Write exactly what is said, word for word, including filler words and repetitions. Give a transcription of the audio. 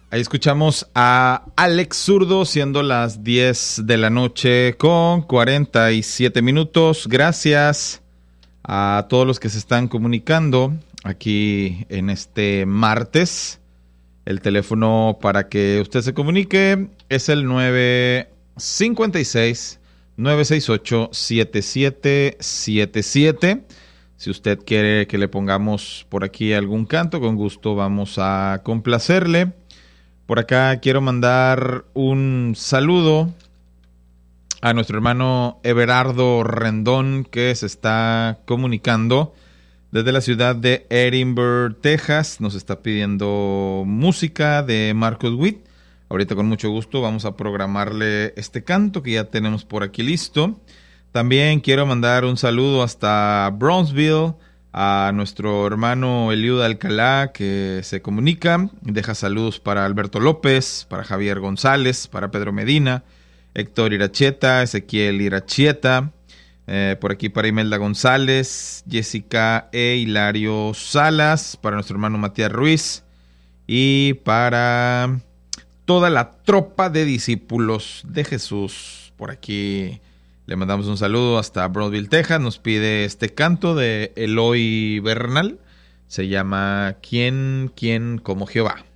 Ahí escuchamos a Alex Zurdo, siendo las diez de la noche con cuarenta y siete minutos. Gracias a todos los que se están comunicando aquí en este martes. El teléfono para que usted se comunique es el nueve cinco seis, nueve seis ocho, siete siete siete siete. Si usted quiere que le pongamos por aquí algún canto, con gusto vamos a complacerle. Por acá quiero mandar un saludo a nuestro hermano Everardo Rendón, que se está comunicando desde la ciudad de Edinburgh, Texas. Nos está pidiendo música de Marcos Witt. Ahorita con mucho gusto vamos a programarle este canto que ya tenemos por aquí listo. También quiero mandar un saludo hasta Brownsville a nuestro hermano Eliud Alcalá, que se comunica. Deja saludos para Alberto López, para Javier González, para Pedro Medina, Héctor Iracheta, Ezequiel Iracheta, eh, por aquí para Imelda González, Jessica e Hilario Salas, para nuestro hermano Matías Ruiz y para toda la tropa de discípulos de Jesús. Por aquí le mandamos un saludo hasta Brownsville, Texas. Nos pide este canto de Eloy Bernal. Se llama ¿Quién, quién como Jehová?